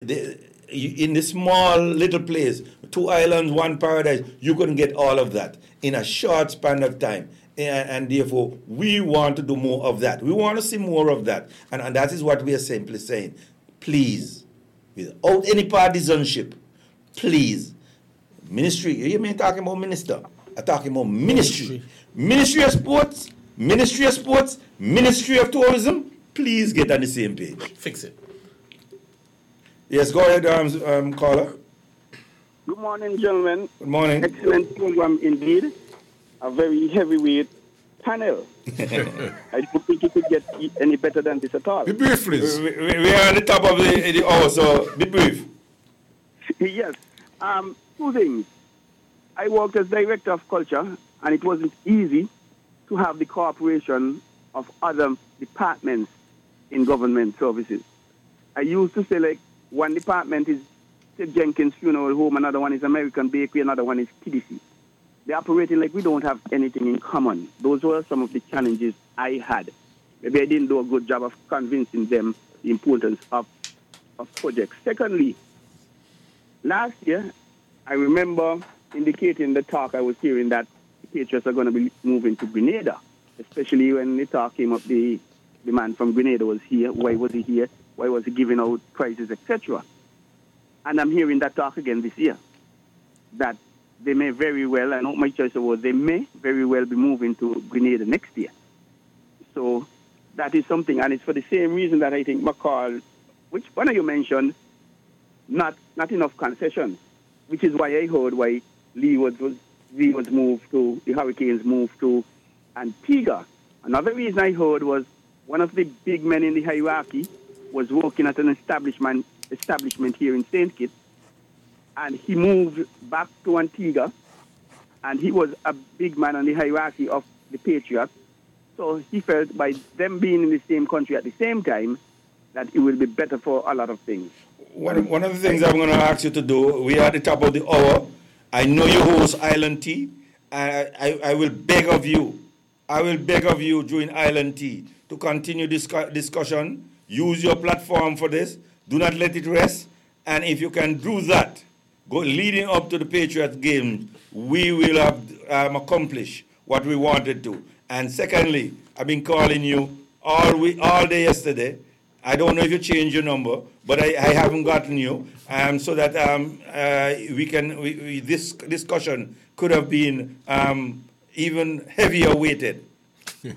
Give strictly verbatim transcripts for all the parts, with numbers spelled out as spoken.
the, in the small little place, two islands, one paradise, you couldn't get all of that in a short span of time. And, and therefore, we want to do more of that. We want to see more of that. And, and that is what we are simply saying. Please, without any partisanship, please, ministry, you mean talking about minister? I'm talking about ministry. Ministry of Sports, Ministry of Sports, Ministry of Tourism, please get on the same page. Fix it. Yes, go ahead, um, um, caller. Good morning, gentlemen. Good morning. Excellent program indeed. A very heavyweight panel. I don't think it could get any better than this at all. Be brief, please. We, we, we are at the top of the, the hour, so be brief. Yes. Um, two things. I worked as director of culture, and it wasn't easy to have the cooperation of other departments in government services. I used to say, like, one department is Ted Jenkins Funeral Home, another one is American Bakery, another one is T D C. They're operating like we don't have anything in common. Those were some of the challenges I had. Maybe I didn't do a good job of convincing them the importance of, of projects. Secondly, last year, I remember indicating the talk I was hearing that the Patriots are going to be moving to Grenada, especially when the talk came up, the, the man from Grenada was here. Why was he here? Why was he giving out prizes, et cetera? And I'm hearing that talk again this year, that they may very well, I know my choice of words, they may very well be moving to Grenada next year. So that is something, and it's for the same reason that I think McCall, which one of you mentioned, not not enough concessions, which is why I heard why Leeward was, Lee was moved to, the Hurricanes moved to Antigua. Another reason I heard was one of the big men in the hierarchy was working at an establishment establishment here in Saint Kitts, and he moved back to Antigua, and he was a big man on the hierarchy of the Patriots. So he felt by them being in the same country at the same time, that it will be better for a lot of things. One, one of the things I'm going to ask you to do, we are at the top of the hour. I know you host Island Tea. I, I, I will beg of you, I will beg of you during Island Tea to continue this discussion. Use your platform for this. Do not let it rest. And if you can do that, go leading up to the Patriots game, we will have um, accomplished what we wanted to. And secondly, I've been calling you all week, all day yesterday. I don't know if you changed your number, but I, I haven't gotten you, um, so that um, uh, we can. We, we, this discussion could have been um, even heavier weighted. uh,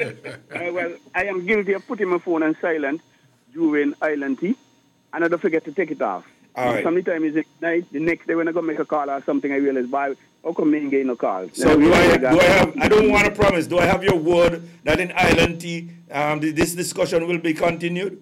well, I am guilty of putting my phone on silent during Island Tea, and I don't forget to take it off. All right. Sometimes it's night, the next day when I go make a call or something, I realize, why, how come I ain't getting no call? So do I, do I have, I don't want to promise, do I have your word that in Island Tea, um, this discussion will be continued?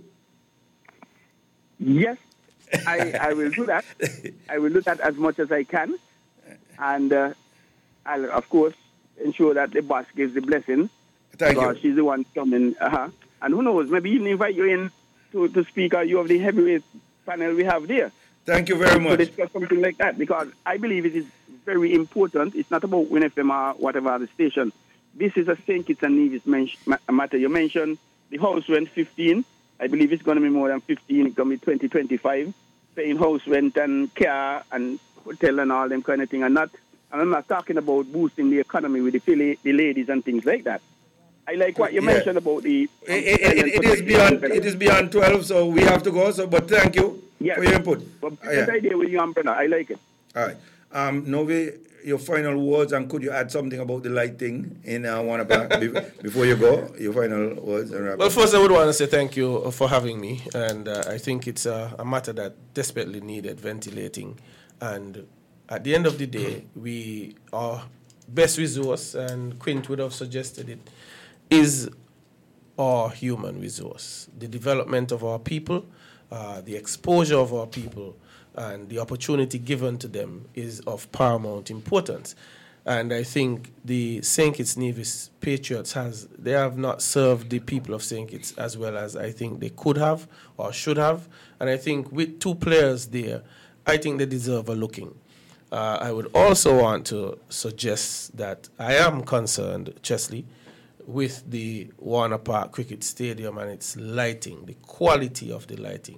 Yes, I, I will do that. I will do that as much as I can. And uh, I'll, of course, ensure that the boss gives the blessing. Thank because you. She's the one coming. Uh-huh. And who knows, maybe even invite you in to, to speak, or you have the heavyweight panel we have there. Thank you very much. To discuss something like that, because I believe it is very important. It's not about Win F M or whatever other station. This is a Saint Kitts and Nevis matter. You mentioned the house rent fifteen. I believe it's going to be more than fifteen. It's going to be twenty twenty-five. Paying house rent and car and hotel and all them kind of thing. And not, and I'm not talking about boosting the economy with the, the ladies and things like that. I like what you yeah. mentioned about the... It, it, it, it, is beyond, it is beyond twelve, so we have to go. So, But thank you yes. for your input. But uh, yeah. idea with you, umbrella. I like it. All right. Um, Novi, your final words, and could you add something about the lighting in uh, Wanapa before you go? Your final words. And well, first I would want to say thank you for having me. And uh, I think it's a, a matter that desperately needed ventilating. And at the end of the day, we our best resource, and Quint would have suggested it, is our human resource. The development of our people, uh, the exposure of our people, and the opportunity given to them is of paramount importance. And I think the Saint Kitts Nevis Patriots has, they have not served the people of Saint Kitts as well as I think they could have or should have. And I think with two players there, I think they deserve a looking. Uh, I would also want to suggest that I am concerned, Chesley, with the Warner Park Cricket Stadium and its lighting, the quality of the lighting.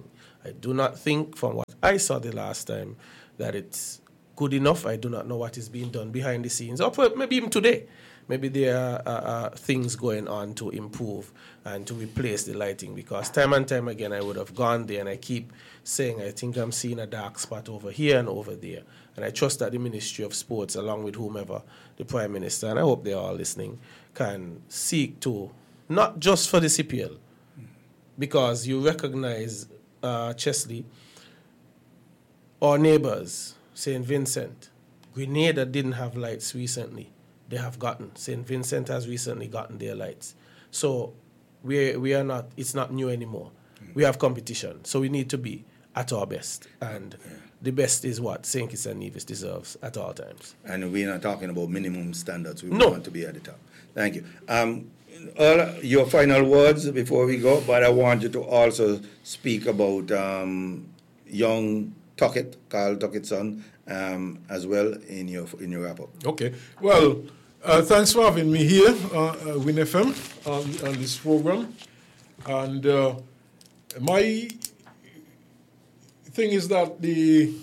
I do not think, from what I saw the last time, that it's good enough. I do not know what is being done behind the scenes, or maybe even today. Maybe there are uh, uh, things going on to improve and to replace the lighting, because time and time again I would have gone there and I keep saying I think I'm seeing a dark spot over here and over there. And I trust that the Ministry of Sports, along with whomever, the Prime Minister, and I hope they're all listening, can seek to, not just for the C P L, because you recognize, uh, Chesley, our neighbors, Saint Vincent, Grenada didn't have lights recently. They have gotten. Saint Vincent has recently gotten their lights. So we we are not, it's not new anymore. Mm. We have competition. So we need to be at our best. And yeah. the best is what Saint Kitts and Nevis deserves at all times. And we're not talking about minimum standards. We no. want to be at the top. Thank you. Um, uh, your final words before we go, but I want you to also speak about um, young Tuckett, Carl Tuckett's son, um, as well in your in your wrap-up. Okay. Well, uh, thanks for having me here, uh, uh, Win F M, on, on this program. And uh, my thing is that the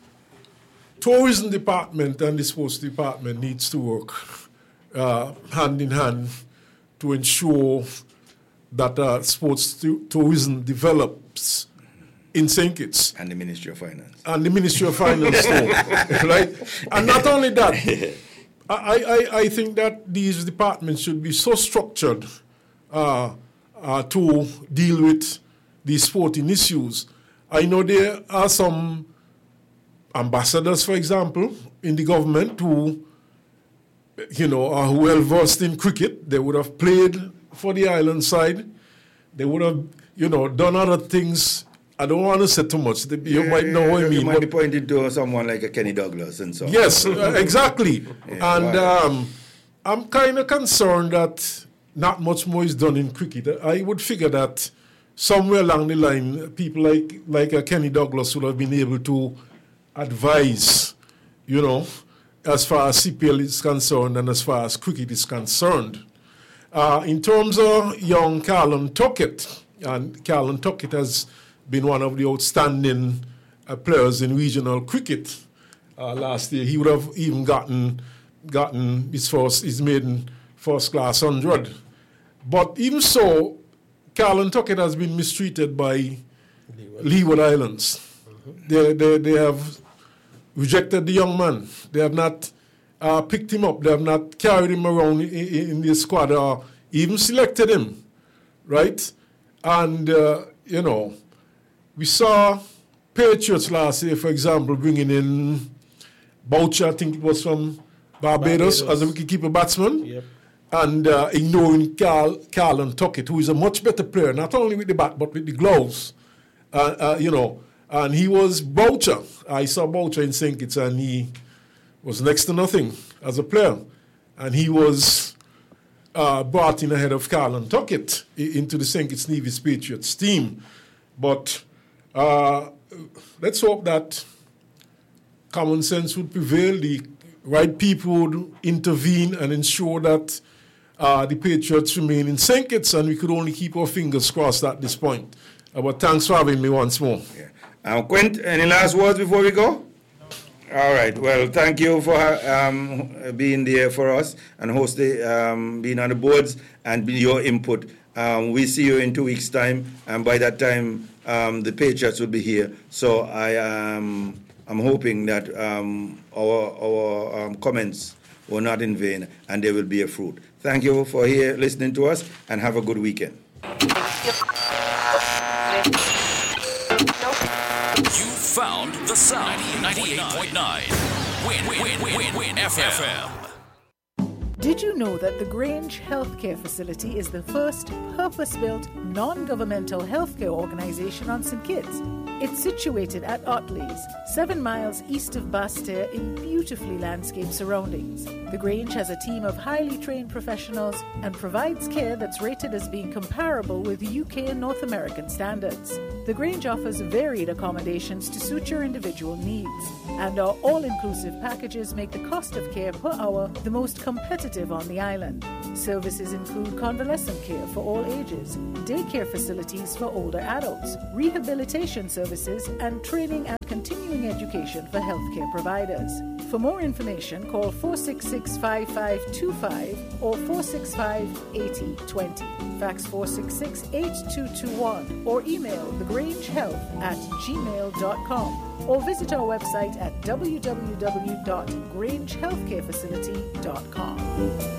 tourism department and the sports department needs to work uh, hand in hand to ensure that uh, sports t- tourism develops in Saint Kitts. And the Ministry of Finance. And the Ministry of Finance too, right? And not only that, I, I, I think that these departments should be so structured uh, uh, to deal with these sporting issues. I know there are some ambassadors, for example, in the government who, you know, are well versed in cricket. They would have played for the island side. They would have, you know, done other things. I don't want to say too much. You yeah, might know what I mean. You might be pointing to someone like a Kenny Douglas and so on. Yes, uh, exactly. Yeah, and right. um, I'm kind of concerned that not much more is done in cricket. I would figure that somewhere along the line, people like like a Kenny Douglas would have been able to advise, you know, as far as C P L is concerned and as far as cricket is concerned. Uh, in terms of young Carlon Tuckett, and Carlon Tuckett has been one of the outstanding uh, players in regional cricket uh, last year. He would have even gotten gotten his first, his maiden first class hundred. But even so, Carlon Tuckett has been mistreated by Leeward, Leeward Islands. Mm-hmm. They, they they have rejected the young man. They have not uh, picked him up. They have not carried him around in, in, in the squad or even selected him, right? And, uh, you know, we saw Patriots last year, for example, bringing in Boucher, I think it was from Barbados, Barbados. as a wicketkeeper batsman, yep. and uh, ignoring Carl, Carlon Tuckett, who is a much better player, not only with the bat, but with the gloves, uh, uh, you know. And he was Boucher. I saw Boucher in Saint Kitts, and he was next to nothing as a player. And he was uh, brought in ahead of Carlon Tuckett into the Saint Kitts Nevis Patriots team. But uh, let's hope that common sense would prevail, the right people would intervene and ensure that uh, the Patriots remain in Saint Kitts, and we could only keep our fingers crossed at this point. Uh, but thanks for having me once more. Yeah. Um, Quint, any last words before we go? All right. Well, thank you for um, being there for us and hosting, um, being on the boards and your input. Um, we see you in two weeks' time, and by that time, um, the Patriots will be here. So I am um, I'm hoping that um, our our um, comments were not in vain, and they will be a fruit. Thank you for here listening to us, and have a good weekend. Found the sound. ninety-eight point nine. Win, win, win, win, win, F M. Did you know that the Grange Healthcare Facility is the first purpose-built, non-governmental healthcare organization on Saint Kitts? It's situated at Otley's, seven miles east of Basseterre in beautifully landscaped surroundings. The Grange has a team of highly trained professionals and provides care that's rated as being comparable with U K and North American standards. The Grange offers varied accommodations to suit your individual needs, and our all-inclusive packages make the cost of care per hour the most competitive on the island. Services include convalescent care for all ages, daycare facilities for older adults, rehabilitation services services, and training and continuing education for healthcare providers. For more information, call four six six, five five two five or four six five, eight zero two zero. Fax four six six, eight two two one or email thegrangehealth at gmail dot com or visit our website at w w w dot grange healthcare facility dot com.